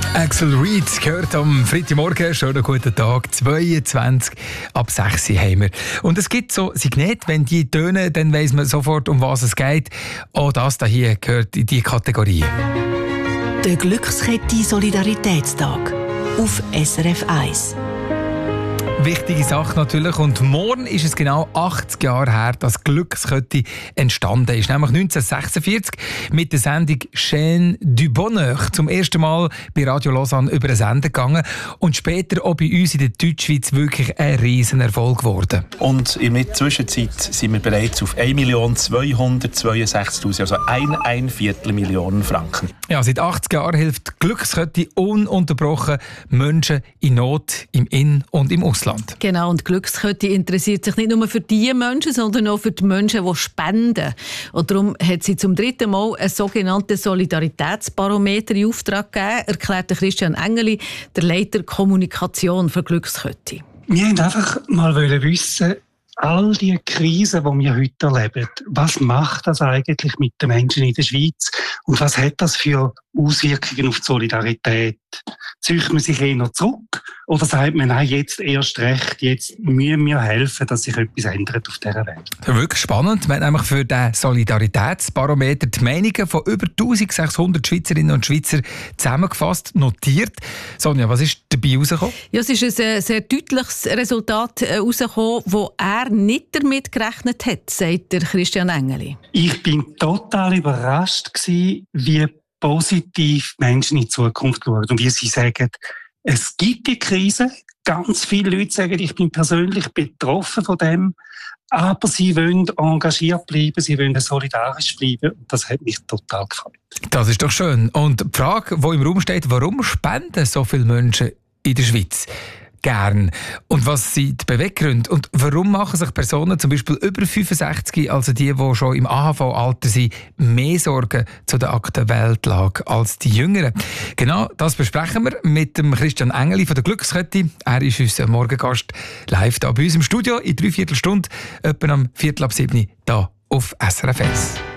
Axel Reed gehört am Freitagmorgen. Schönen guten Tag. 22 ab 6 Uhr haben wir. Und es gibt so Signete, wenn die tönen, dann weiss man sofort, um was es geht. Auch das hier gehört in diese Kategorie. Der Glückskette Solidaritätstag auf SRF 1. Wichtige Sache natürlich. Und morgen ist es genau 80 Jahre her, dass Glückskette entstanden ist. Nämlich 1946 mit der Sendung Chaîne du Bonheur. Zum ersten Mal bei Radio Lausanne über den Sender gegangen. Und später auch bei uns in der Deutschschweiz wirklich ein riesen Erfolg geworden. Und in der Zwischenzeit sind wir bereits auf 1.262.000, also ein Viertelmillion Franken. Ja, seit 80 Jahren hilft Glückskette ununterbrochen Menschen in Not im In- und im Ausland. Genau, und die Glückskette interessiert sich nicht nur für diese Menschen, sondern auch für die Menschen, die spenden. Und darum hat sie zum 3. Mal einen sogenannten Solidaritätsbarometer in Auftrag gegeben, erklärte Christian Engeli, der Leiter Kommunikation für Glückskette. Wir wollten einfach mal wissen, all die Krisen, die wir heute erleben, was macht das eigentlich mit den Menschen in der Schweiz und was hat das für Auswirkungen auf die Solidarität? Zieht man sich eher zurück oder sagt man, nein, jetzt erst recht, jetzt müssen wir helfen, dass sich etwas ändert auf dieser Welt? Wirklich spannend. Wir haben nämlich für den Solidaritätsbarometer die Meinungen von über 1600 Schweizerinnen und Schweizer zusammengefasst, notiert. Sonja, was ist dabei rausgekommen? Ja, es ist ein sehr deutliches Resultat rausgekommen, wo er nicht damit gerechnet hat, sagt der Christian Engeli. Ich bin total überrascht gewesen, wie positiv Menschen in die Zukunft schauen und wie sie sagen, es gibt die Krise. Ganz viele Leute sagen, ich bin persönlich betroffen von dem, aber sie wollen engagiert bleiben, sie wollen solidarisch bleiben und das hat mich total gefallen. Das ist doch schön. Und die Frage, die im Raum steht, warum spenden so viele Menschen in der Schweiz gern? Und was sind die Beweggründe? Und warum machen sich Personen, zum Beispiel über 65, also die schon im AHV-Alter sind, mehr Sorgen zu der aktuellen Weltlage als die Jüngeren? Genau, das besprechen wir mit dem Christian Engeli von der Glückskette. Er ist unser Morgengast live da bei uns im Studio in 3/4 Stunde, etwa am 6:45 hier auf SRF 1.